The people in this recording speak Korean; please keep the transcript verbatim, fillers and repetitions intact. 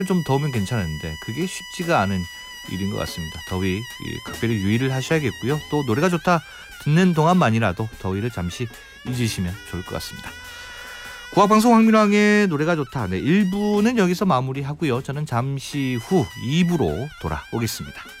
좀 더우면 괜찮은데 그게 쉽지가 않은 일인 것 같습니다. 더위 각별히 유의를 하셔야겠고요. 또 노래가 좋다 듣는 동안만이라도 더위를 잠시 잊으시면 좋을 것 같습니다. 국악방송 황민왕의 노래가 좋다. 네, 일 부는 여기서 마무리하고요. 저는 잠시 후 이 부로 돌아오겠습니다.